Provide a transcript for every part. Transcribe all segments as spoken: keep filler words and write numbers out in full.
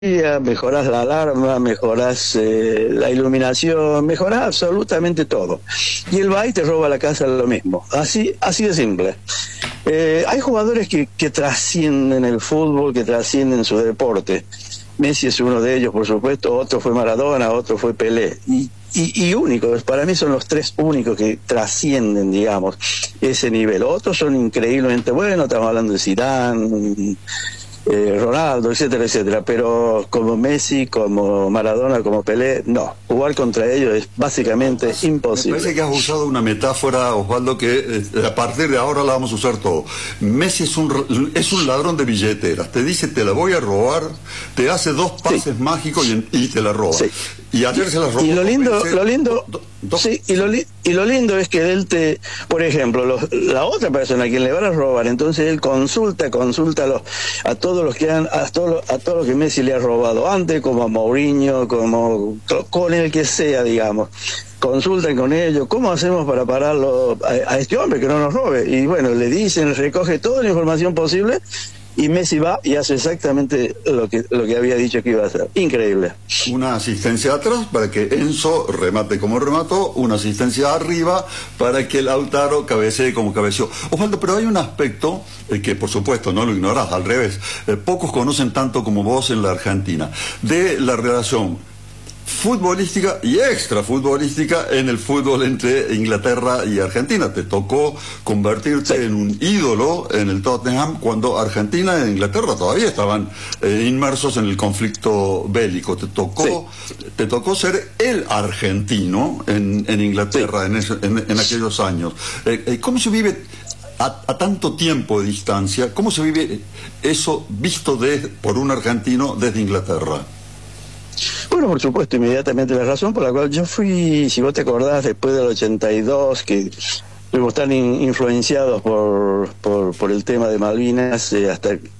mejorás la alarma, mejorás eh, la iluminación, mejorás absolutamente todo. Y el V A I te roba la casa lo mismo. Así, así de simple. Eh, hay jugadores que, que trascienden el fútbol, que trascienden su deporte. Messi es uno de ellos, por supuesto, otro fue Maradona, otro fue Pelé. Y, y, y únicos, para mí son los tres únicos que trascienden, digamos, ese nivel. Otros son increíblemente buenos, estamos hablando de Zidane, Eh, Ronaldo, etcétera, etcétera, pero como Messi, como Maradona, como Pelé, no, jugar contra ellos es básicamente imposible. Me parece que has usado una metáfora, Osvaldo, que eh, a partir de ahora la vamos a usar todo. Messi es un es un ladrón de billeteras, te dice te la voy a robar, te hace dos pases sí. mágicos y, y te la roba. Sí. Y ayer se la robó. Y lo lindo, lo lindo, do, do, sí, y lo, li, y lo lindo es que él te, por ejemplo, los, la otra persona a quien le van a robar, entonces él consulta, consulta a, los, a todos los que han, a todos a todos los que Messi le ha robado antes, como a Mourinho, como con el que sea, digamos. Consultan con ellos, ¿cómo hacemos para pararlo a, a este hombre que no nos robe? Y bueno, le dicen, recoge toda la información posible. Y Messi va y hace exactamente lo que lo que había dicho que iba a hacer. Increíble. Una asistencia atrás para que Enzo remate como remató, una asistencia arriba para que Lautaro cabecee como cabeceó. Osvaldo, pero hay un aspecto eh, que por supuesto no lo ignorás, al revés, eh, pocos conocen tanto como vos en la Argentina, de la relación futbolística y extrafutbolística en el fútbol entre Inglaterra y Argentina. Te tocó convertirte sí. en un ídolo en el Tottenham cuando Argentina e Inglaterra todavía estaban eh, inmersos en el conflicto bélico. Te tocó sí. te tocó ser el argentino en, en Inglaterra sí. en, ese, en, en aquellos años. Eh, eh, ¿Cómo se vive a, a tanto tiempo de distancia? ¿Cómo se vive eso visto de, por un argentino desde Inglaterra? Bueno, por supuesto, inmediatamente la razón por la cual yo fui, si vos te acordás, después del ochenta y dos, que fuimos tan in, influenciados por, por, por el tema de Malvinas, eh, hasta en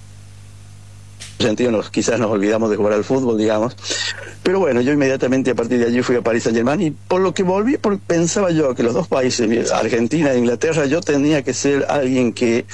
sentido nos, quizás nos olvidamos de jugar al fútbol, digamos. Pero bueno, yo inmediatamente a partir de allí fui a París Saint-Germain y por lo que volví, por, pensaba yo que los dos países, Argentina e Inglaterra, yo tenía que ser alguien que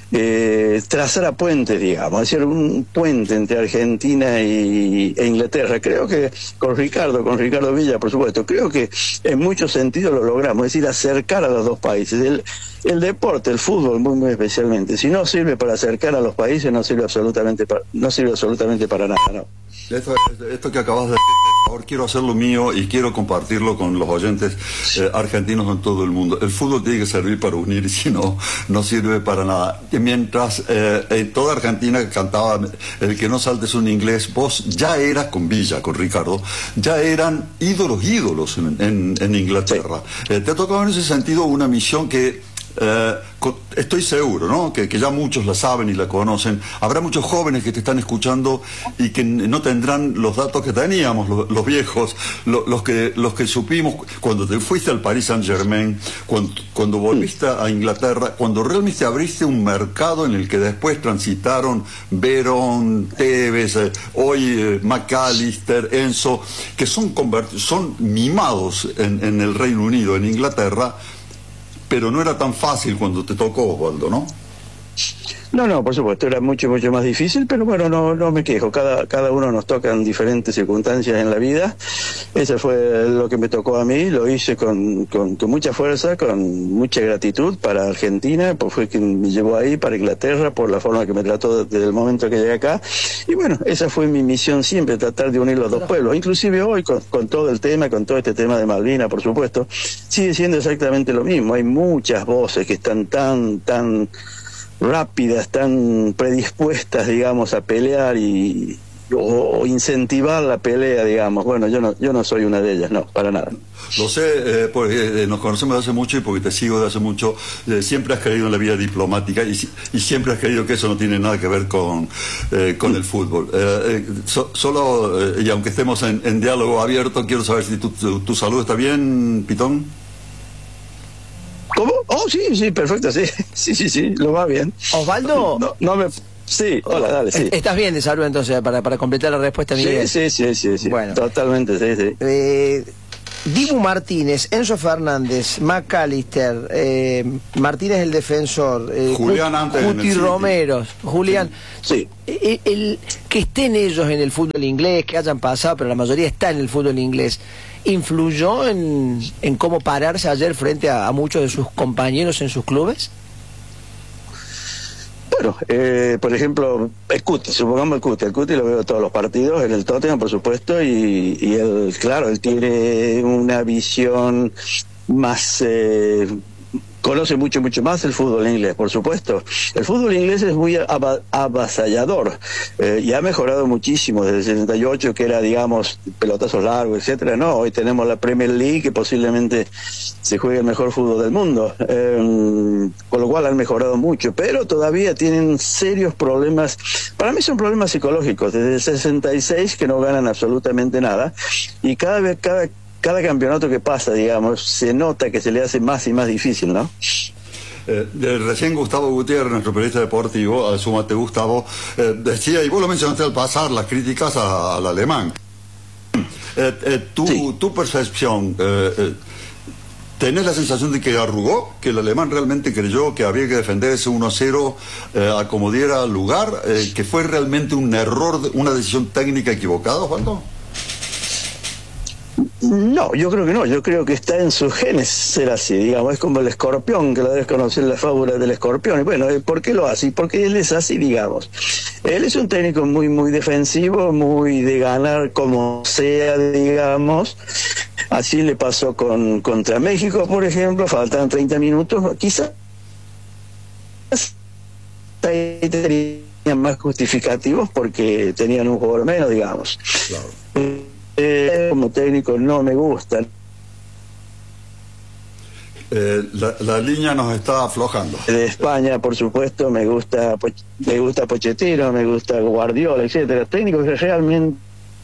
Eh, trazara puentes, digamos, hacer un puente entre Argentina y, e Inglaterra. Creo que con Ricardo, con Ricardo Villa, por supuesto, creo que en muchos sentidos lo logramos, es decir, acercar a los dos países. El, el deporte, el fútbol muy, muy especialmente, si no sirve para acercar a los países, no sirve absolutamente para, no sirve absolutamente para nada, ¿no? Esto, esto que acabas de decir, por favor, quiero hacerlo mío y quiero compartirlo con los oyentes eh, argentinos en todo el mundo. El fútbol tiene que servir para unir y si no, no sirve para nada. Y mientras eh, en toda Argentina cantaba el que no saltes un inglés, vos ya eras con Villa, con Ricardo, ya eran ídolos, ídolos en, en, en Inglaterra. Sí. Eh, te ha tocado en ese sentido una misión que Eh, estoy seguro, ¿no? Que, que ya muchos la saben y la conocen. Habrá muchos jóvenes que te están escuchando y que no tendrán los datos que teníamos los, los viejos, los, los que los que supimos cuando te fuiste al Paris Saint-Germain, cuando, cuando volviste a Inglaterra, cuando realmente abriste un mercado en el que después transitaron Verón, Tevez, eh, hoy eh, McAllister, Enzo, que son son mimados en, en el Reino Unido, en Inglaterra. Pero no era tan fácil cuando te tocó, Osvaldo, ¿no? No, no, por supuesto, era mucho, mucho más difícil, pero bueno, no, no me quejo. Cada, cada uno nos toca en diferentes circunstancias en la vida. Eso fue lo que me tocó a mí, lo hice con, con, con mucha fuerza, con mucha gratitud para Argentina, pues fue quien me llevó ahí, para Inglaterra, por la forma que me trató desde el momento que llegué acá. Y bueno, esa fue mi misión siempre, tratar de unir los dos pueblos. Inclusive hoy, con, con todo el tema, con todo este tema de Malvinas, por supuesto, sigue siendo exactamente lo mismo. Hay muchas voces que están tan, tan rápidas, tan predispuestas, digamos, a pelear y o, o incentivar la pelea, digamos. Bueno, yo no yo no soy una de ellas, no, para nada. Lo sé, eh, porque eh, nos conocemos desde hace mucho y porque te sigo desde hace mucho. Eh, siempre has creído en la vida diplomática y, y siempre has creído que eso no tiene nada que ver con, eh, con el fútbol. Eh, eh, so, solo, eh, y aunque estemos en, en diálogo abierto, quiero saber si tu, tu, tu salud está bien, Pitón. ¿Cómo? Oh, sí, sí, perfecto, sí, sí, sí, sí, lo va bien. Osvaldo. No, no me... Sí, hola, dale, sí. ¿Estás bien de salud entonces para, para completar la respuesta, Miguel? Sí, sí, sí, sí, sí. Bueno. Totalmente, sí, sí. Eh, Dibu Martínez, Enzo Fernández, McAllister, eh, Martínez el defensor, eh, Julián antes Cuti Romero, Julián, sí. El, el, que estén ellos en el fútbol inglés, que hayan pasado, pero la mayoría está en el fútbol inglés, ¿influyó en, en cómo pararse ayer frente a, a muchos de sus compañeros en sus clubes? Bueno, eh, por ejemplo, el Cuti, supongamos el Cuti, el Cuti lo veo todos los partidos, en el Tottenham por supuesto, y, y él, claro, él tiene una visión más, eh, conoce mucho, mucho más el fútbol inglés, por supuesto. El fútbol inglés es muy ab avasallador, eh, y ha mejorado muchísimo desde el setenta y ocho, que era, digamos, pelotazos largos, etcétera. No, hoy tenemos la Premier League, que posiblemente se juegue el mejor fútbol del mundo, eh, con lo cual han mejorado mucho, pero todavía tienen serios problemas. Para mí son problemas psicológicos, desde el sesenta y seis que no ganan absolutamente nada, y cada vez, cada Cada campeonato que pasa, digamos, se nota que se le hace más y más difícil, ¿no? Eh, recién Gustavo Gutiérrez, nuestro periodista deportivo, súmate Gustavo, eh, decía, y vos lo mencionaste al pasar, las críticas a, al alemán. Eh, eh, tu, sí. tu percepción, eh, eh, ¿tenés la sensación de que arrugó? ¿Que el alemán realmente creyó que había que defender ese uno a cero eh, a como diera lugar? Eh, ¿Que fue realmente un error, una decisión técnica equivocada, Osvaldo? No, yo creo que no, yo creo que está en sus genes ser así, digamos, es como el escorpión, que lo debes conocer, la fábula del escorpión, y bueno, ¿por qué lo hace? Porque él es así, digamos. Él es un técnico muy, muy defensivo, muy de ganar como sea, digamos. Así le pasó con contra México, por ejemplo, faltan treinta minutos, quizás tenían más justificativos porque tenían un jugador menos, digamos. Claro. Eh, Eh, como técnico no me gusta. Eh, la, la línea nos está aflojando. De España, por supuesto, me gusta me gusta Pochettino, me gusta Guardiola, etcétera. Técnicos que realmente...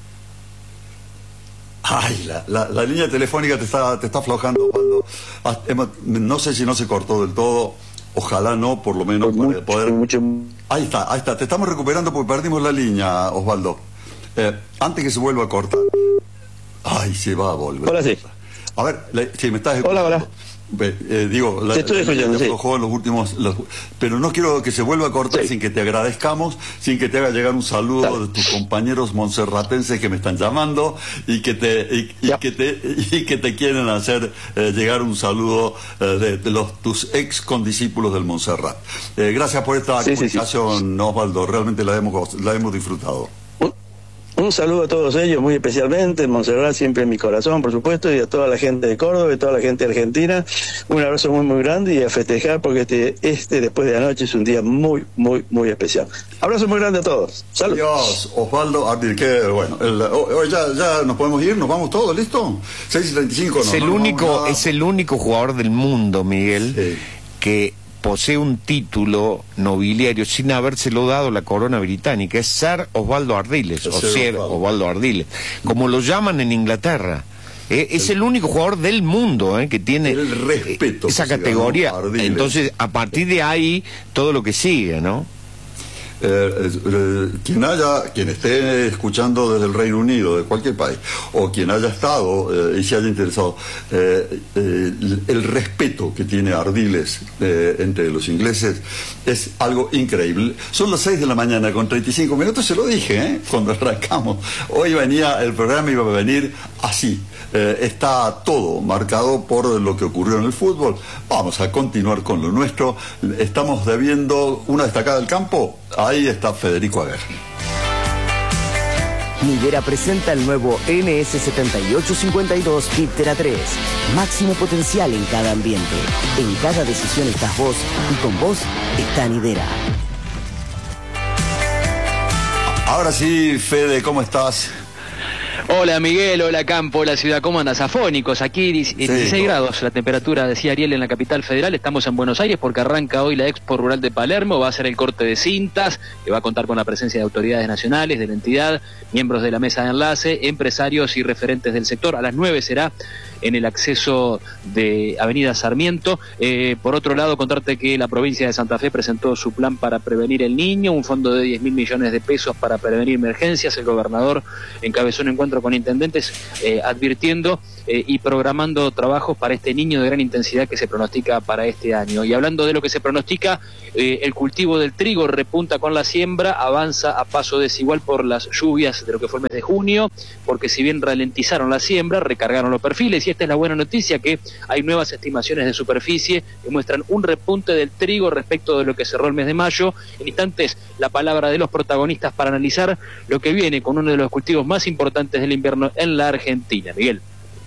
Ay, la, la, la línea telefónica te está, te está aflojando, Osvaldo. No sé si no se cortó del todo. Ojalá no, por lo menos por para mucho, poder... Mucho... Ahí está, ahí está. Te estamos recuperando porque perdimos la línea, Osvaldo. Eh, antes que se vuelva a cortar. Ay, se va a volver. Hola, sí. A ver, le, si me estás escuchando. Hola, hola. Eh, digo, la, Te estoy escuchando, sí. En los últimos, los, pero no quiero que se vuelva a cortar sí. sin que te agradezcamos, sin que te haga llegar un saludo Dale. de tus compañeros monserratenses que me están llamando y que te y, y que te y que te quieren hacer eh, llegar un saludo eh, de, de los tus ex condiscípulos del Montserrat. Eh, gracias por esta sí, comunicación, sí, sí. Osvaldo, realmente la hemos la hemos disfrutado. Un saludo a todos ellos, muy especialmente, Montserrat siempre en mi corazón, por supuesto, y a toda la gente de Córdoba, y a toda la gente de Argentina. Un abrazo muy, muy grande y a festejar porque este, este después de anoche, es un día muy, muy, muy especial. Abrazo muy grande a todos. Salud. Dios, Osvaldo Ardil, que bueno, el, oh, ya, ya nos podemos ir, nos vamos todos, ¿listo? seis y treinta y cinco, es, no, el no único, es el único jugador del mundo, Miguel, sí. que posee un título nobiliario sin habérselo dado la corona británica, es Sir Osvaldo Ardiles, o Sir Osvaldo Ardiles, como lo llaman en Inglaterra. Eh, es el, el único jugador del mundo eh, que tiene el respeto esa categoría. Entonces, a partir de ahí, todo lo que sigue, ¿no? Eh, eh, quien haya, quien esté escuchando desde el Reino Unido, de cualquier país, o quien haya estado eh, y se haya interesado, eh, eh, el respeto que tiene Ardiles eh, entre los ingleses es algo increíble. Son las seis de la mañana con treinta y cinco minutos, se lo dije ¿eh? cuando arrancamos. Hoy venía el programa, iba a venir así. Eh, está todo marcado por lo que ocurrió en el fútbol. Vamos a continuar con lo nuestro. Estamos debiendo una destacada del campo. Ahí está Federico Aguer. Nidera presenta el nuevo N S setenta y ocho cincuenta y dos Viptera tres. Máximo potencial en cada ambiente. En cada decisión estás vos y con vos está Nidera. Ahora sí, Fede, ¿cómo estás? Hola Miguel, hola Campo, hola Ciudad, ¿cómo andas? Afónicos, aquí dieciséis sí, grados la temperatura, decía Ariel, en la capital federal. Estamos en Buenos Aires porque arranca hoy la Expo Rural de Palermo, va a ser el corte de cintas, que va a contar con la presencia de autoridades nacionales, de la entidad, miembros de la mesa de enlace, empresarios y referentes del sector. A las nueve será en el acceso de Avenida Sarmiento. Eh, por otro lado, contarte que la provincia de Santa Fe presentó su plan para prevenir el niño, un fondo de diez mil millones de pesos para prevenir emergencias. El gobernador encabezó un encuentro con intendentes eh, advirtiendo eh, y programando trabajos para este niño de gran intensidad que se pronostica para este año. Y hablando de lo que se pronostica, eh, el cultivo del trigo repunta con la siembra, avanza a paso desigual por las lluvias de lo que fue el mes de junio, porque si bien ralentizaron la siembra, recargaron los perfiles, y esta es la buena noticia, que hay nuevas estimaciones de superficie que muestran un repunte del trigo respecto de lo que cerró el mes de mayo. En instantes, la palabra de los protagonistas para analizar lo que viene con uno de los cultivos más importantes del invierno en la Argentina. Miguel.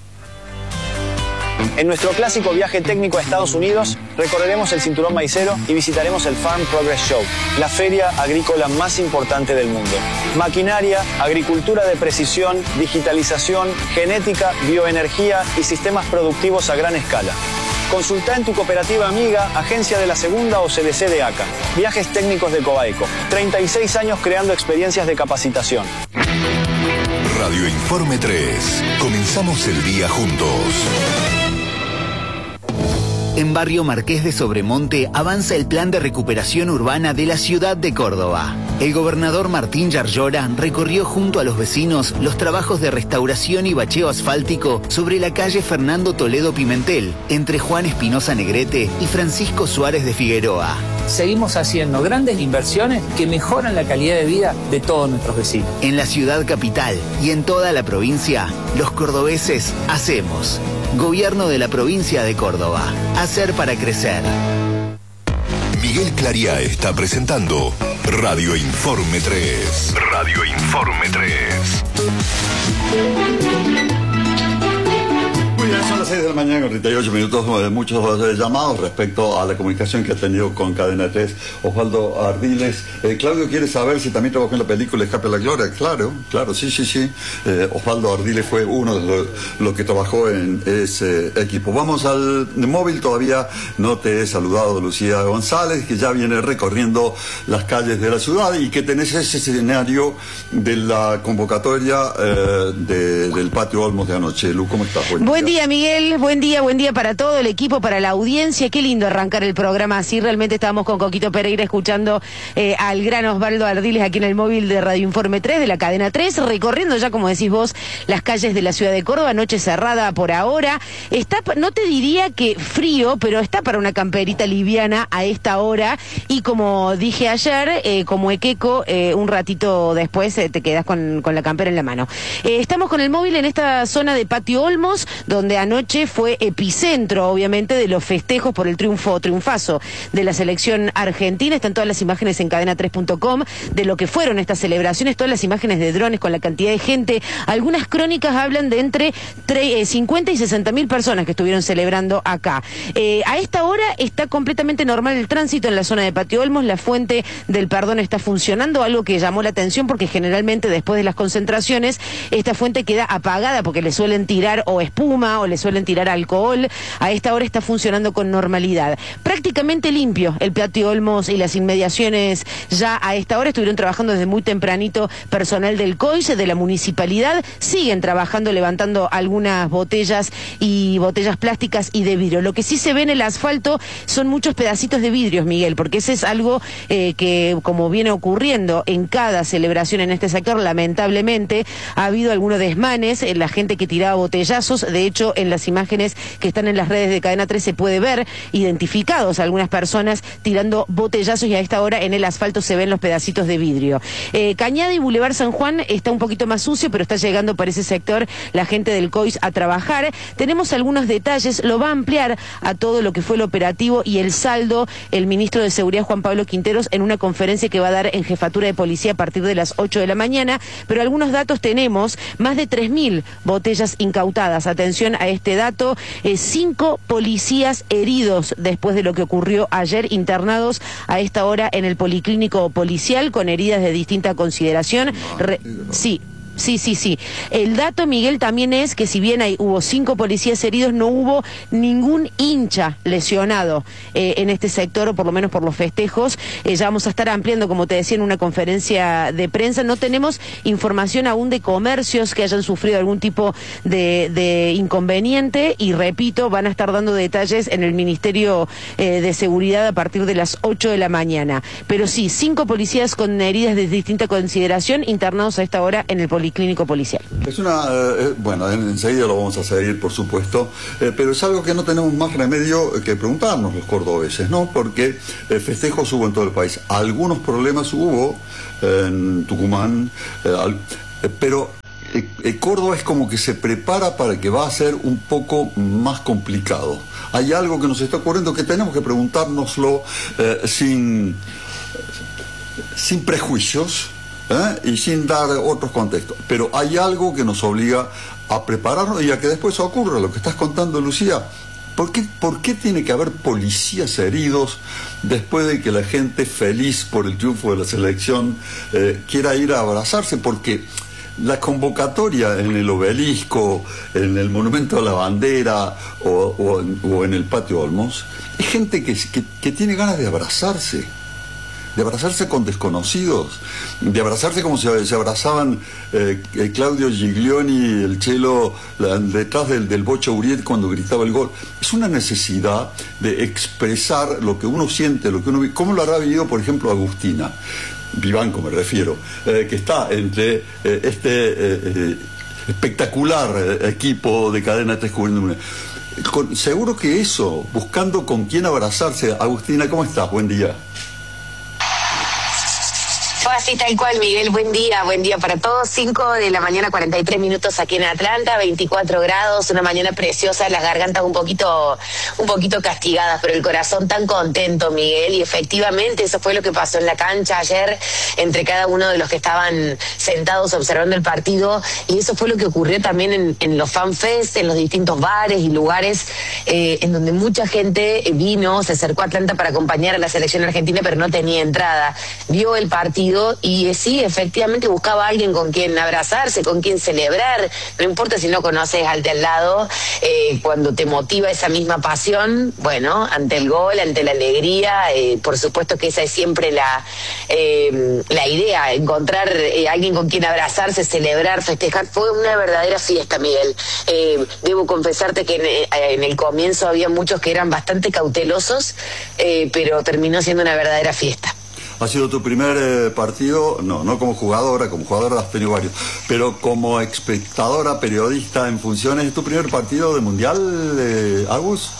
En nuestro clásico viaje técnico a Estados Unidos, recorreremos el cinturón maicero y visitaremos el Farm Progress Show, la feria agrícola más importante del mundo. Maquinaria, agricultura de precisión, digitalización, genética, bioenergía y sistemas productivos a gran escala. Consulta en tu cooperativa amiga, agencia de la Segunda o C D C de ACA. Viajes técnicos de Cobaeco. treinta y seis años creando experiencias de capacitación. Radio Informe tres. Comenzamos el día juntos. En Barrio Marqués de Sobremonte avanza el plan de recuperación urbana de la ciudad de Córdoba. El gobernador Martín Yarlora recorrió junto a los vecinos los trabajos de restauración y bacheo asfáltico sobre la calle Fernando Toledo Pimentel, entre Juan Espinosa Negrete y Francisco Suárez de Figueroa. Seguimos haciendo grandes inversiones que mejoran la calidad de vida de todos nuestros vecinos. En la ciudad capital y en toda la provincia, los cordobeses hacemos. Gobierno de la provincia de Córdoba. Hacer para crecer. Miguel Clariá está presentando Radio Informe tres. Radio Informe tres. Muy bien, son las seis de la mañana con treinta y ocho minutos, muchos llamados respecto a la comunicación que ha tenido con Cadena tres Osvaldo Ardiles. Eh, Claudio quiere saber si también trabajó en la película Escape a la Gloria. Claro, claro, sí, sí, sí. Eh, Osvaldo Ardiles fue uno de los lo que trabajó en ese equipo. Vamos al móvil, todavía no te he saludado, Lucía González, que ya viene recorriendo las calles de la ciudad y que tenés ese escenario de la convocatoria eh, de, del Patio Olmos de anoche. Lu, ¿cómo estás? Buen, Buen día. día, Miguel. Buen día, buen día para todo el equipo, para la audiencia. Qué lindo arrancar el programa así. Realmente estábamos con Coquito Pereira escuchando eh, al gran Osvaldo Ardiles aquí en el móvil de Radio Informe tres, de la Cadena tres, recorriendo ya, como decís vos, las calles de la ciudad de Córdoba. Noche cerrada por ahora. Está, no te diría que frío, pero está para una camperita liviana a esta hora. Y como dije ayer, eh, como equeco, eh, un ratito después eh, te quedas con, con la campera en la mano. Eh, estamos con el móvil en esta zona de Patio Olmos, donde anoche fue epicentro, obviamente, de los festejos por el triunfo, triunfazo de la selección argentina. Están todas las imágenes en cadena tres punto com de lo que fueron estas celebraciones, todas las imágenes de drones con la cantidad de gente. Algunas crónicas hablan de entre cincuenta y sesenta mil personas que estuvieron celebrando acá. Eh, a esta hora está completamente normal el tránsito en la zona de Patio Olmos. La fuente del perdón está funcionando, algo que llamó la atención porque generalmente después de las concentraciones esta fuente queda apagada porque le suelen tirar o espuma o le suelen tirar alcohol. A esta hora está funcionando con normalidad. Prácticamente limpio el Patio Olmos y las inmediaciones ya a esta hora. Estuvieron trabajando desde muy tempranito personal del C O I S, de la municipalidad. Siguen trabajando, levantando algunas botellas y botellas plásticas y de vidrio. Lo que sí se ve en el asfalto son muchos pedacitos de vidrios, Miguel, porque ese es algo eh, que, como viene ocurriendo en cada celebración en este sector, lamentablemente ha habido algunos desmanes, eh, la gente que tiraba botellazos. De hecho, en las imágenes que están en las redes de Cadena tres se puede ver identificados algunas personas tirando botellazos, y a esta hora en el asfalto se ven los pedacitos de vidrio. Eh, Cañada y Boulevard San Juan está un poquito más sucio, pero está llegando por ese sector la gente del C O I S a trabajar. Tenemos algunos detalles, lo va a ampliar a todo lo que fue el operativo y el saldo el ministro de Seguridad, Juan Pablo Quinteros, en una conferencia que va a dar en Jefatura de Policía a partir de las ocho de la mañana, pero algunos datos tenemos: más de tres mil botellas incautadas. Atención a este dato, eh, cinco policías heridos después de lo que ocurrió ayer, internados a esta hora en el Policlínico Policial con heridas de distinta consideración. Re sí. Sí, sí, sí. El dato, Miguel, también es que si bien hay, hubo cinco policías heridos, no hubo ningún hincha lesionado eh, en este sector, o por lo menos por los festejos. Eh, ya vamos a estar ampliando, como te decía, en una conferencia de prensa. No tenemos información aún de comercios que hayan sufrido algún tipo de, de inconveniente, y repito, van a estar dando detalles en el Ministerio eh, de Seguridad a partir de las ocho de la mañana. Pero sí, cinco policías con heridas de distinta consideración internados a esta hora en el Policlínico Policial. Es una, eh, bueno, enseguida lo vamos a seguir, por supuesto, eh, pero es algo que no tenemos más remedio que preguntarnos los cordobeses, ¿no? Porque eh, festejos hubo en todo el país. Algunos problemas hubo eh, en Tucumán, eh, al, eh, pero eh, eh, Córdoba es como que se prepara para que va a ser un poco más complicado. Hay algo que nos está ocurriendo que tenemos que preguntárnoslo eh, sin, sin prejuicios, ¿Eh? y sin dar otros contextos. Pero hay algo que nos obliga a prepararnos y a que después ocurra lo que estás contando, Lucía. ¿Por qué, ¿Por qué tiene que haber policías heridos después de que la gente feliz por el triunfo de la selección eh, quiera ir a abrazarse? Porque la convocatoria en el Obelisco, en el Monumento a la Bandera o, o, o en el Patio Olmos, es gente que, que, que tiene ganas de abrazarse. De abrazarse con desconocidos, de abrazarse como se, se abrazaban eh, Claudio Giglioni, el Chelo, la, detrás del, del Bocho Uriet cuando gritaba el gol. Es una necesidad de expresar lo que uno siente, lo que uno vive. ¿Cómo lo habrá vivido, por ejemplo, Agustina Vivanco, me refiero, eh, que está entre eh, este eh, eh, espectacular eh, equipo de Cadena tres cubriendo? Con, seguro que eso, buscando con quién abrazarse. Agustina, ¿cómo estás? Buen día. Fue así tal cual, Miguel. Buen día, buen día para todos. cinco de la mañana, cuarenta y tres minutos aquí en Atlanta, veinticuatro grados, una mañana preciosa, las gargantas un poquito, un poquito castigadas, pero el corazón tan contento, Miguel. Y efectivamente eso fue lo que pasó en la cancha ayer entre cada uno de los que estaban sentados observando el partido, y eso fue lo que ocurrió también en, en los fanfest, en los distintos bares y lugares eh, en donde mucha gente vino, se acercó a Atlanta para acompañar a la selección argentina, pero no tenía entrada. Vio el partido y eh, sí, efectivamente buscaba a alguien con quien abrazarse, con quien celebrar. No importa si no conoces al de al lado, eh, cuando te motiva esa misma pasión, bueno, ante el gol, ante la alegría, eh, por supuesto que esa es siempre la, eh, la idea, encontrar eh, alguien con quien abrazarse, celebrar, festejar. Fue una verdadera fiesta, Miguel. Eh, debo confesarte que en, en el comienzo había muchos que eran bastante cautelosos, eh, pero terminó siendo una verdadera fiesta. ¿Ha sido tu primer eh, partido? No, no como jugadora, como jugadora has tenido varios, pero como espectadora, periodista en funciones, ¿es tu primer partido de Mundial, eh, Agus?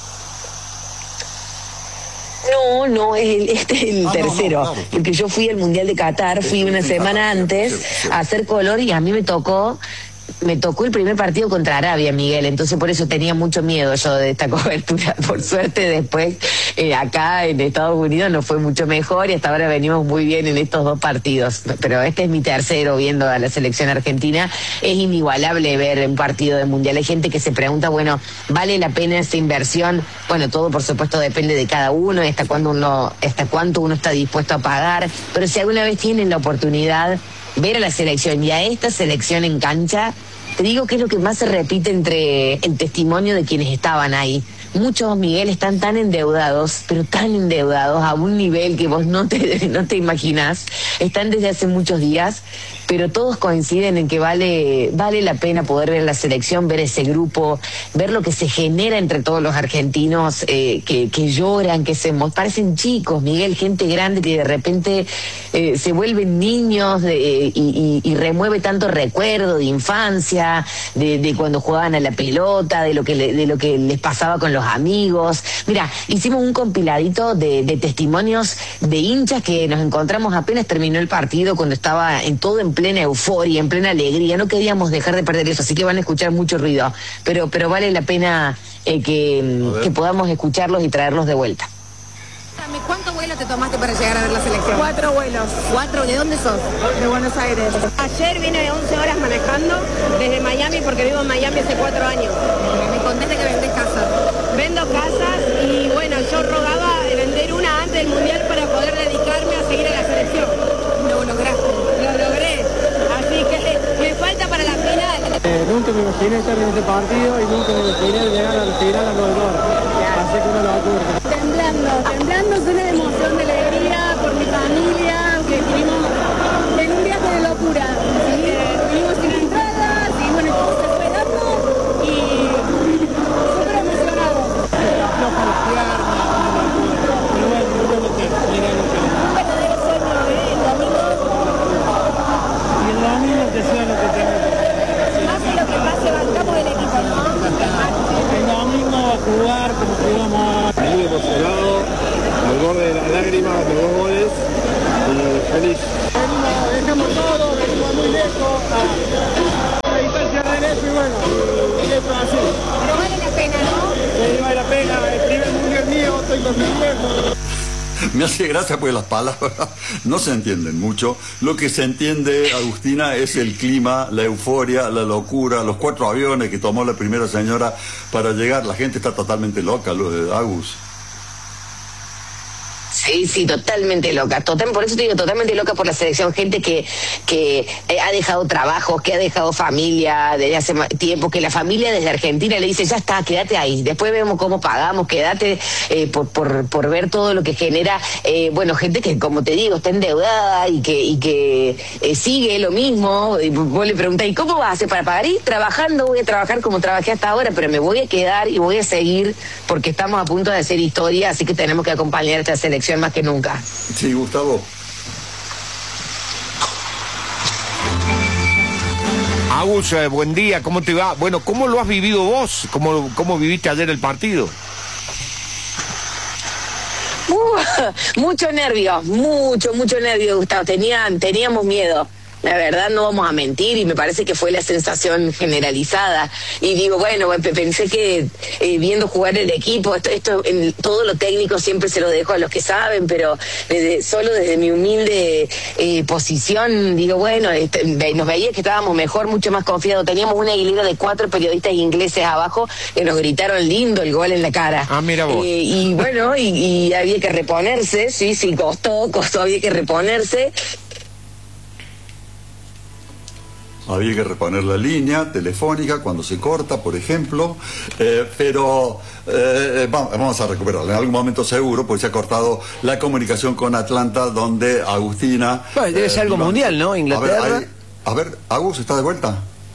No, no, es el, este es el ah, tercero, no, no, claro. Porque yo fui al Mundial de Qatar, fui una semana antes a hacer color y a mí me tocó... Me tocó el primer partido contra Arabia, Miguel, entonces por eso tenía mucho miedo yo de esta cobertura. Por suerte después eh, acá en Estados Unidos nos fue mucho mejor y hasta ahora venimos muy bien en estos dos partidos. Pero este es mi tercero viendo a la selección argentina. Es inigualable ver un partido de Mundial. Hay gente que se pregunta, bueno, ¿vale la pena esa inversión? Bueno, todo por supuesto depende de cada uno, hasta cuándo uno, hasta cuánto uno está dispuesto a pagar. Pero si alguna vez tienen la oportunidad ver a la selección y a esta selección en cancha, te digo que es lo que más se repite entre el testimonio de quienes estaban ahí. Muchos, Miguel, están tan endeudados, pero tan endeudados a un nivel que vos no te, no te imaginás. Están desde hace muchos días, pero todos coinciden en que vale, vale la pena poder ver la selección, ver ese grupo, ver lo que se genera entre todos los argentinos eh, que, que lloran, que se parecen chicos, Miguel, gente grande que de repente eh, se vuelven niños de, y, y, y remueve tanto recuerdo de infancia, de, de cuando jugaban a la pelota, de lo que le, de lo que les pasaba con los amigos. Mira, hicimos un compiladito de, de testimonios de hinchas que nos encontramos apenas terminó el partido, cuando estaba en todo en plena euforia, en plena alegría. No queríamos dejar de perder eso, así que van a escuchar mucho ruido, pero, pero vale la pena eh, que, que podamos escucharlos y traerlos de vuelta. ¿Cuántos vuelos te tomaste para llegar a ver la selección? Cuatro vuelos. ¿Cuatro? ¿De dónde sos? De Buenos Aires. Ayer vine de once horas manejando desde Miami, porque vivo en Miami hace cuatro años. Me contaste que vendés casas. Vendo casas y bueno, yo rogaba de vender una antes del Mundial para poder dedicarme a seguir a la selección. Lo lograste. Lo logré. Así que me falta para Eh, nunca me imaginé estar en este partido y nunca me imaginé llegar al final a los goles. Así que una locura. Temblando, temblando, llena de emoción, de alegría por mi familia, que estuvimos en un viaje de locura. ¿Sí? Eh, vinimos sin entrada, y bueno, todo se fue dando y súper emocionados. No para las piernas, pero bueno, no lo sé, mira lo que... Un verdadero sueño, ¿eh? El domingo. Y el domingo te suena que tengo que hacer. Más de lo que pase, bancamos el equipo, ¿no? El domingo a jugar como jugamos. Muy emocionado, al borde de las lágrimas, de dos goles, y feliz. Venimos, dejamos todo, venimos muy lejos a la distancia de eso y bueno, y esto es así. Pero vale la pena, ¿no? Sí, vale la pena, el primer mundial mío, estoy con mi viejo. Me hace gracia porque las palabras no se entienden mucho. Lo que se entiende, Agustina, es el clima, la euforia, la locura, los cuatro aviones que tomó la primera señora para llegar. La gente está totalmente loca, lo de Agus. Sí, sí, totalmente loca. Total, por eso te digo, totalmente loca por la selección. Gente que, que eh, ha dejado trabajos, que ha dejado familia desde hace tiempo, que la familia desde Argentina le dice, ya está, quédate ahí. Después vemos cómo pagamos, quédate eh, por, por, por ver todo lo que genera. Eh, bueno, gente que, como te digo, está endeudada y que, y que eh, sigue lo mismo. Y vos le preguntás, ¿y cómo vas a hacer para pagar? Y trabajando, voy a trabajar como trabajé hasta ahora, pero me voy a quedar y voy a seguir porque estamos a punto de hacer historia, así que tenemos que acompañar a esta selección más que nunca. Sí, Gustavo. Agus, eh, buen día, ¿cómo te va? Bueno, ¿cómo lo has vivido vos? ¿Cómo, cómo viviste ayer el partido? Uh, mucho nervio, mucho, mucho nervio, Gustavo. Tenían, teníamos miedo. La verdad, no vamos a mentir, y me parece que fue la sensación generalizada. Y digo, bueno, pensé que eh, viendo jugar el equipo, esto, esto en todo lo técnico siempre se lo dejo a los que saben, pero desde, solo desde mi humilde eh, posición, digo, bueno, este, nos veía que estábamos mejor, mucho más confiados. Teníamos una hilera de cuatro periodistas ingleses abajo que nos gritaron lindo el gol en la cara. Ah, mira vos. Eh, y bueno, y, y había que reponerse, sí, sí, costó, costó, había que reponerse. Había que reponer la línea telefónica cuando se corta, por ejemplo, eh, pero eh, vamos, vamos a recuperarla en algún momento seguro, porque se ha cortado la comunicación con Atlanta, donde Agustina... Bueno, debe ser eh, algo iba, mundial, ¿no? Inglaterra. A ver, hay, a ver, Agus, ¿está de vuelta?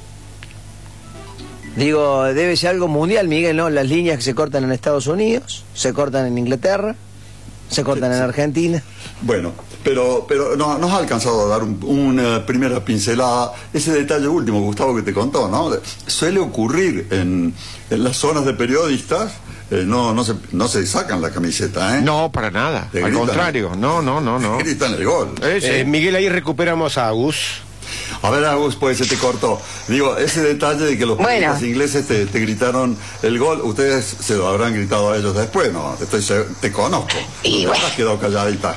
Digo, debe ser algo mundial, Miguel, ¿no? Las líneas que se cortan en Estados Unidos, se cortan en Inglaterra, se cortan sí, en Argentina. Bueno, pero pero no, nos ha alcanzado a dar un, una primera pincelada. Ese detalle último, Gustavo, que te contó, ¿no? Suele ocurrir en, en las zonas de periodistas. Eh, no, no, se, no se sacan la camiseta, ¿eh? No, para nada. Te Al gritan, contrario, no, no, no, no. Gritan el gol. Eh, sí. eh, Miguel, ahí recuperamos a Agus. A ver, Agus, pues se te cortó. Digo, ese detalle de que los bueno. periodistas ingleses te, te gritaron el gol, ustedes se lo habrán gritado a ellos después, ¿no? Estoy, te conozco. Y te bueno. has quedado calladita.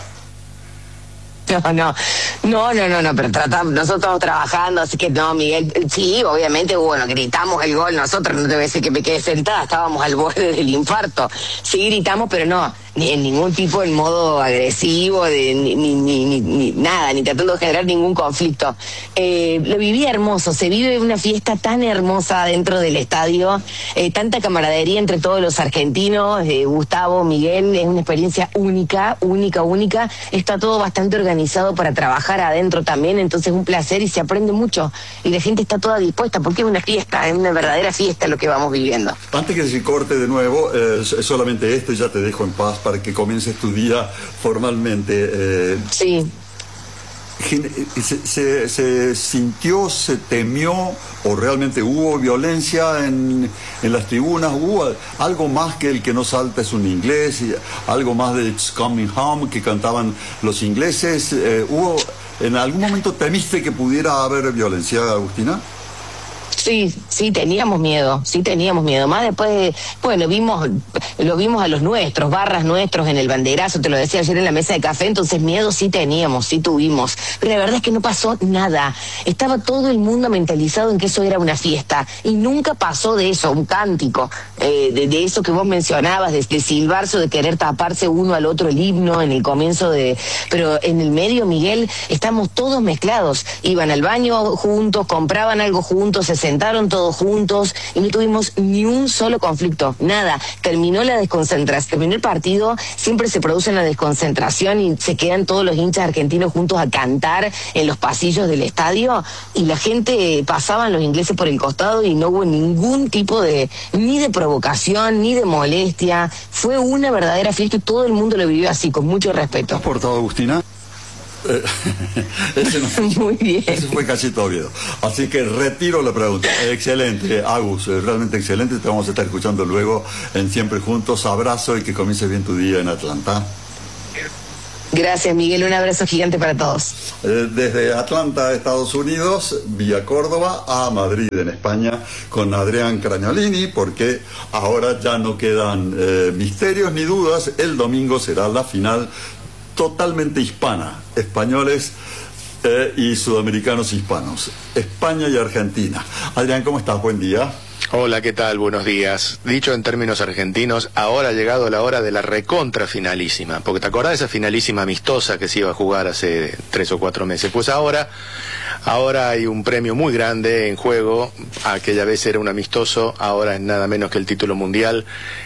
No, no, no, no, no, no, pero tratamos, nosotros estamos trabajando, así que no, Miguel, sí, obviamente, bueno, gritamos el gol, nosotros, no te voy a decir que me quedé sentada, estábamos al borde del infarto, sí gritamos, pero no, ni en ningún tipo en modo agresivo, de, ni, ni, ni, ni, ni nada, ni tratando de generar ningún conflicto. Eh, lo viví hermoso, se vive una fiesta tan hermosa dentro del estadio, eh, tanta camaradería entre todos los argentinos, eh, Gustavo, Miguel, es una experiencia única, única, única, está todo bastante organizado para trabajar adentro también, entonces un placer y se aprende mucho y la gente está toda dispuesta porque es una fiesta, es una verdadera fiesta lo que vamos viviendo. Antes que se corte de nuevo, eh, solamente esto y ya te dejo en paz para que comiences tu día formalmente. Eh, sí. Se, se, ¿Se sintió, se temió o realmente hubo violencia en, en las tribunas? ¿Hubo algo más que el que no salta es un inglés? ¿Algo más de It's Coming Home que cantaban los ingleses? Eh, ¿Hubo, en algún momento temiste que pudiera haber violencia, Agustina? Sí, sí, teníamos miedo, sí teníamos miedo. Más después, bueno, vimos, lo vimos a los nuestros, barras nuestros en el banderazo, te lo decía ayer en la mesa de café, entonces miedo sí teníamos, sí tuvimos. Pero la verdad es que no pasó nada. Estaba todo el mundo mentalizado en que eso era una fiesta y nunca pasó de eso, un cántico. eh, de, de eso que vos mencionabas, de, de silbarse o de querer taparse uno al otro el himno en el comienzo de... Pero en el medio, Miguel, estamos todos mezclados. Iban al baño juntos, compraban algo juntos, se sentaron todos juntos y no tuvimos ni un solo conflicto, nada. Terminó la desconcentración, terminó el partido, siempre se produce una desconcentración y se quedan todos los hinchas argentinos juntos a cantar en los pasillos del estadio y la gente, pasaban los ingleses por el costado y no hubo ningún tipo de, ni de provocación, ni de molestia. Fue una verdadera fiesta y todo el mundo lo vivió así, con mucho respeto. ¿Has portado, Agustina? Eh, ese no, Muy bien. Ese fue Cachito Oviedo. Así que retiro la pregunta. Excelente, Agus, realmente excelente. Te vamos a estar escuchando luego en Siempre Juntos. Abrazo y que comience bien tu día en Atlanta. Gracias, Miguel. Un abrazo gigante para todos. Eh, desde Atlanta, Estados Unidos, vía Córdoba a Madrid, en España, con Adrián Cragnolini, porque ahora ya no quedan eh, misterios ni dudas. El domingo será la final totalmente hispana, españoles eh, y sudamericanos hispanos, España y Argentina. Adrián, ¿cómo estás? Buen día. Hola, ¿qué tal? Buenos días. Dicho en términos argentinos, ahora ha llegado la hora de la recontra finalísima, porque te acordás de esa finalísima amistosa que se iba a jugar hace tres o cuatro meses. Pues ahora, ahora hay un premio muy grande en juego. Aquella vez era un amistoso, ahora es nada menos que el título mundial.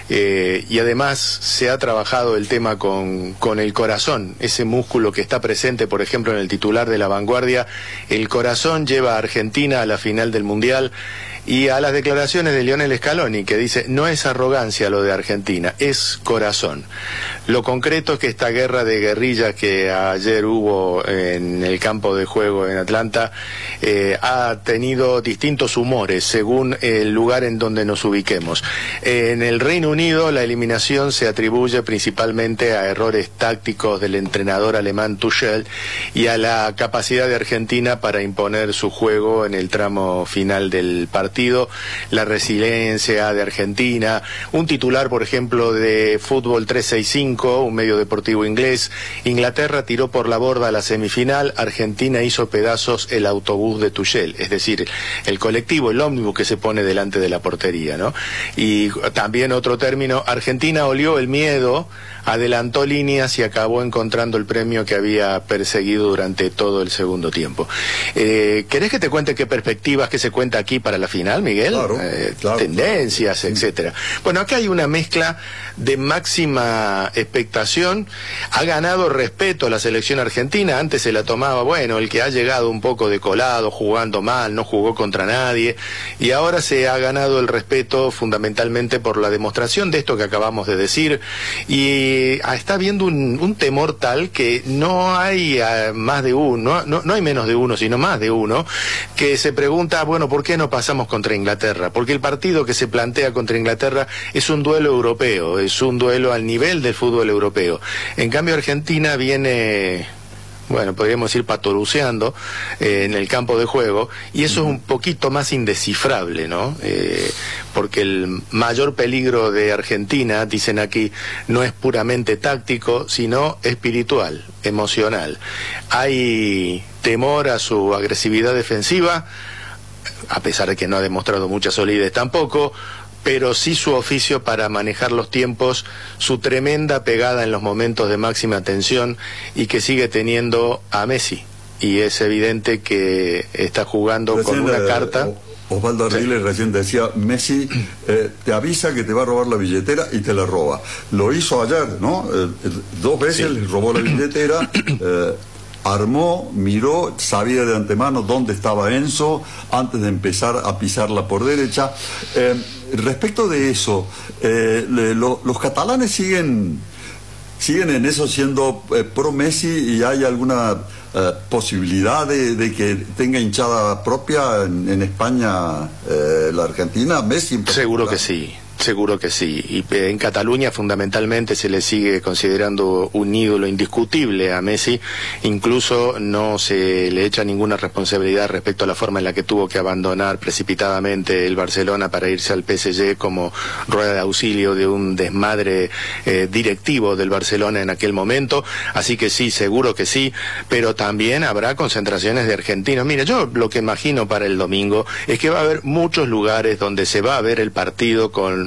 Eh, y además se ha trabajado el tema con, con el corazón, ese músculo que está presente, por ejemplo, en el titular de La Vanguardia. El corazón lleva a Argentina a la final del mundial. Y a las declaraciones de Lionel Scaloni, que dice, no es arrogancia lo de Argentina, es corazón. Lo concreto es que esta guerra de guerrillas que ayer hubo en el campo de juego en Atlanta eh, ha tenido distintos humores según el lugar en donde nos ubiquemos. En el Reino Unido la eliminación se atribuye principalmente a errores tácticos del entrenador alemán Tuchel y a la capacidad de Argentina para imponer su juego en el tramo final del partido. La resiliencia de Argentina, un titular, por ejemplo, de Fútbol trescientos sesenta y cinco, un medio deportivo inglés. Inglaterra tiró por la borda la semifinal, Argentina hizo pedazos el autobús de Tuchel, es decir, el colectivo, el ómnibus que se pone delante de la portería, ¿no? Y también otro término, Argentina olió el miedo, adelantó líneas y acabó encontrando el premio que había perseguido durante todo el segundo tiempo. Eh, ¿Querés que te cuente qué perspectivas que se cuenta aquí para la final, Miguel? Claro, eh, claro, tendencias, claro. etcétera. Bueno, acá hay una mezcla de máxima expectación. Ha ganado respeto la selección argentina. Antes se la tomaba, bueno, el que ha llegado un poco de colado, jugando mal, no jugó contra nadie. Y ahora se ha ganado el respeto fundamentalmente por la demostración de esto que acabamos de decir. Y está habiendo un, un temor tal que no hay uh, más de uno, no, no hay menos de uno, sino más de uno, que se pregunta, bueno, ¿por qué no pasamos contra Inglaterra? Porque el partido que se plantea contra Inglaterra es un duelo europeo, es un duelo al nivel del fútbol europeo. En cambio, Argentina viene, bueno, podríamos decir patoruceando eh, en el campo de juego, y eso es un poquito más indescifrable, ¿no? Eh, porque el mayor peligro de Argentina, dicen aquí, no es puramente táctico, sino espiritual, emocional. Hay temor a su agresividad defensiva, a pesar de que no ha demostrado mucha solidez tampoco, pero sí su oficio para manejar los tiempos, su tremenda pegada en los momentos de máxima tensión y que sigue teniendo a Messi. Y es evidente que está jugando recién con una eh, carta... Osvaldo Ardiles sí. Recién decía, Messi eh, te avisa que te va a robar la billetera y te la roba. Lo hizo ayer, ¿no? Eh, dos veces sí. Le robó la billetera... Eh, armó, miró, sabía de antemano dónde estaba Enzo antes de empezar a pisarla por derecha. Eh, respecto de eso, eh, le, lo, los catalanes siguen siguen en eso siendo eh, pro Messi, y hay alguna eh, posibilidad de, de que tenga hinchada propia en, en España eh, la Argentina, Messi. Seguro que sí. Seguro que sí, y en Cataluña fundamentalmente se le sigue considerando un ídolo indiscutible a Messi, incluso no se le echa ninguna responsabilidad respecto a la forma en la que tuvo que abandonar precipitadamente el Barcelona para irse al P S G como rueda de auxilio de un desmadre eh, directivo del Barcelona en aquel momento, así que sí, seguro que sí, pero también habrá concentraciones de argentinos. Mira, yo lo que imagino para el domingo es que va a haber muchos lugares donde se va a ver el partido con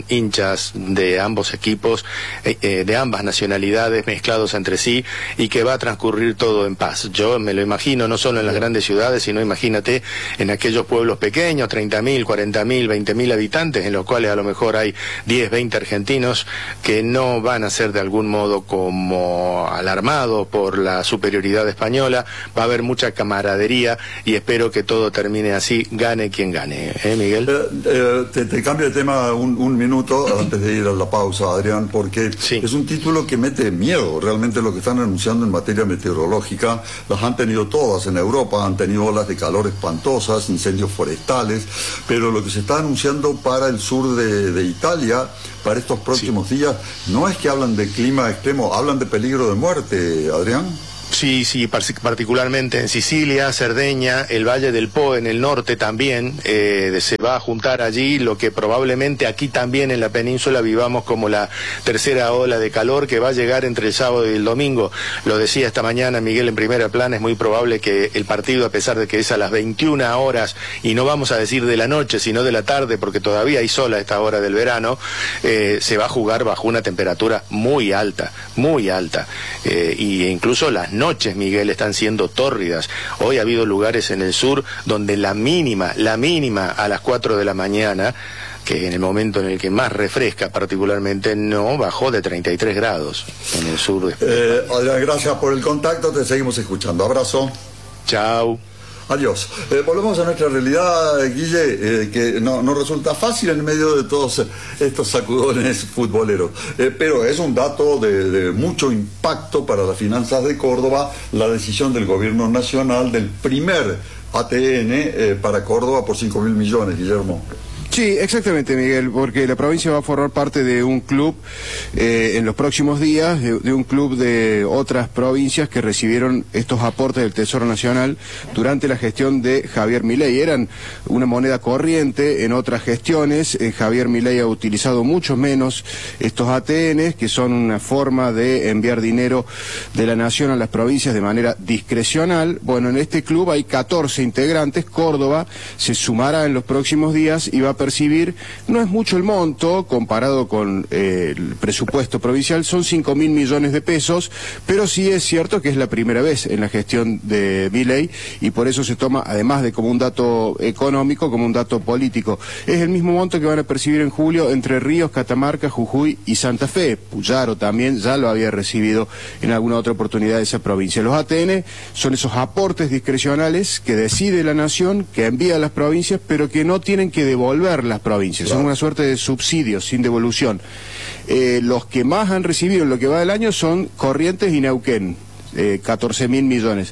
hinchas de ambos equipos, eh, eh, de ambas nacionalidades mezclados entre sí, y que va a transcurrir todo en paz. Yo me lo imagino, no solo en las grandes ciudades, sino imagínate en aquellos pueblos pequeños, treinta mil, cuarenta mil, veinte mil habitantes, en los cuales a lo mejor hay diez, veinte argentinos que no van a ser de algún modo como alarmados por la superioridad española. Va a haber mucha camaradería y espero que todo termine así, gane quien gane. ¿Eh, Miguel? Eh, eh, te, te cambio de tema un, un minuto antes de ir a la pausa, Adrián, porque sí. Es un título que mete miedo. Realmente lo que están anunciando en materia meteorológica las han tenido todas en Europa, han tenido olas de calor espantosas, incendios forestales, pero lo que se está anunciando para el sur de, de Italia para estos próximos sí. días no es que hablan de clima extremo, hablan de peligro de muerte, Adrián. Sí, sí, particularmente en Sicilia, Cerdeña, el Valle del Po en el norte también, eh, se va a juntar allí lo que probablemente aquí también en la península vivamos como la tercera ola de calor que va a llegar entre el sábado y el domingo. Lo decía esta mañana Miguel en primera plana, es muy probable que el partido, a pesar de que es a las veintiuna horas, y no vamos a decir de la noche, sino de la tarde, porque todavía hay sol a esta hora del verano, eh, se va a jugar bajo una temperatura muy alta, muy alta, eh, y incluso las noches, Miguel, están siendo tórridas. Hoy ha habido lugares en el sur donde la mínima, la mínima a las cuatro de la mañana, que en el momento en el que más refresca particularmente, no bajó de treinta y tres grados en el sur de España. Eh, Adrián, gracias por el contacto, te seguimos escuchando. Abrazo. Chao. Adiós. Eh, volvemos a nuestra realidad, Guille, eh, que no, no resulta fácil en medio de todos estos sacudones futboleros. Eh, pero es un dato de, de mucho impacto para las finanzas de Córdoba, la decisión del gobierno nacional del primer A T N eh, para Córdoba por cinco mil millones, Guillermo. Sí, exactamente, Miguel, porque la provincia va a formar parte de un club eh, en los próximos días, de, de un club de otras provincias que recibieron estos aportes del Tesoro Nacional durante la gestión de Javier Milei. Eran una moneda corriente en otras gestiones. eh, Javier Milei ha utilizado mucho menos estos A T Ns, que son una forma de enviar dinero de la nación a las provincias de manera discrecional. Bueno, en este club hay catorce integrantes. Córdoba se sumará en los próximos días y va a percibir, no es mucho el monto comparado con eh, el presupuesto provincial, son cinco mil millones de pesos, pero sí es cierto que es la primera vez en la gestión de Milei y por eso se toma, además de como un dato económico, como un dato político. Es el mismo monto que van a percibir en julio Entre Ríos, Catamarca, Jujuy y Santa Fe. Puyaro también ya lo había recibido en alguna otra oportunidad de esa provincia. Los A T N son esos aportes discrecionales que decide la nación, que envía a las provincias, pero que no tienen que devolver las provincias, claro. Son una suerte de subsidios sin devolución. Eh, los que más han recibido en lo que va del año son Corrientes y Neuquén, eh, catorce mil millones.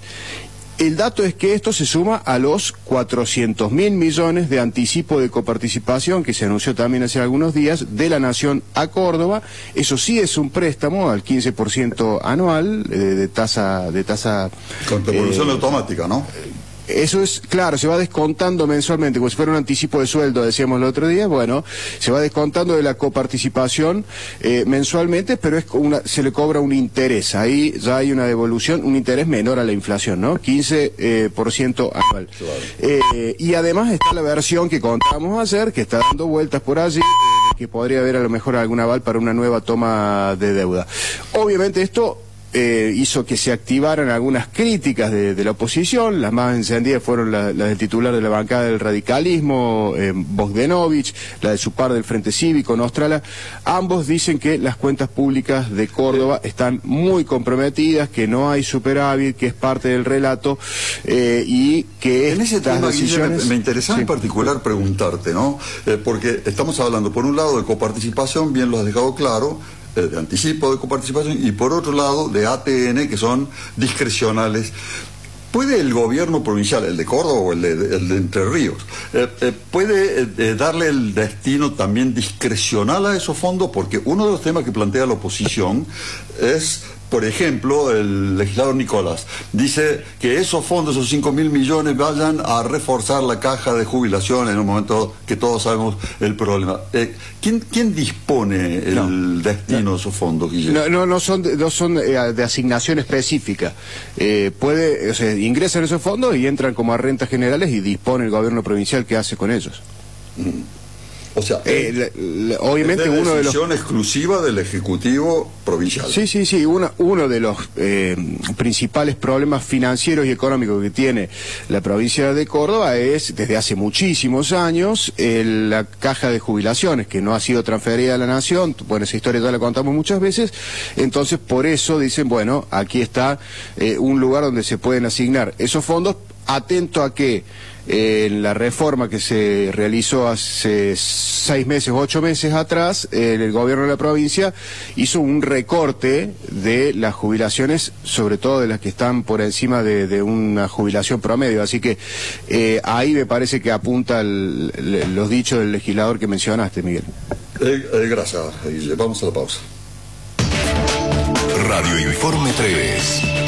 El dato es que esto se suma a los cuatrocientos mil millones de anticipo de coparticipación que se anunció también hace algunos días de la Nación a Córdoba. Eso sí es un préstamo al quince por ciento anual eh, de tasa de tasa con devolución eh, automática, ¿no? Eso es, claro, se va descontando mensualmente, como si fuera un anticipo de sueldo, decíamos el otro día. Bueno, se va descontando de la coparticipación eh, mensualmente, pero es una, se le cobra un interés. Ahí ya hay una devolución, un interés menor a la inflación, ¿no? quince por ciento eh, anual. Claro. Eh, y además está la versión que contamos ayer, que está dando vueltas por allí, eh, que podría haber a lo mejor algún aval para una nueva toma de deuda. Obviamente esto Eh, hizo que se activaran algunas críticas de, de la oposición. Las más encendidas fueron las la del titular de la bancada del radicalismo, eh, Bogdanovich, la de su par del Frente Cívico, Nostrala. Ambos dicen que las cuentas públicas de Córdoba están muy comprometidas, que no hay superávit, que es parte del relato eh, y que en ese tema, decisiones... Guille, me, me interesaba sí. en particular preguntarte, ¿no? Eh, porque estamos hablando por un lado de coparticipación, bien lo has dejado claro, de anticipo de coparticipación, y por otro lado de A T N, que son discrecionales. ¿Puede el gobierno provincial, el de Córdoba o el de, el de Entre Ríos, eh, eh, puede eh, darle el destino también discrecional a esos fondos? Porque uno de los temas que plantea la oposición es, por ejemplo, el legislador Nicolás dice que esos fondos, esos cinco mil millones, vayan a reforzar la caja de jubilación en un momento que todos sabemos el problema. Eh, ¿quién, ¿Quién dispone el no, destino no, de esos fondos, Guillermo? No, no, no son, de, no son de, de asignación específica. Eh, puede, o sea, ingresan esos fondos y entran como a rentas generales y dispone el gobierno provincial qué hace con ellos. Mm. O sea, eh, la, la, obviamente es de uno de los... decisión exclusiva del Ejecutivo Provincial. Sí, sí, sí, uno, uno de los eh, principales problemas financieros y económicos que tiene la provincia de Córdoba es, desde hace muchísimos años, el, la caja de jubilaciones, que no ha sido transferida a la Nación. Bueno, esa historia ya la contamos muchas veces. Entonces, por eso dicen, bueno, aquí está eh, un lugar donde se pueden asignar esos fondos, atento a que eh, en la reforma que se realizó hace seis meses, ocho meses atrás, eh, el gobierno de la provincia hizo un recorte de las jubilaciones, sobre todo de las que están por encima de, de una jubilación promedio. Así que eh, ahí me parece que apunta el, el, los dichos del legislador que mencionaste, Miguel. Eh, eh, gracias, vamos a la pausa. Radio Informe tres.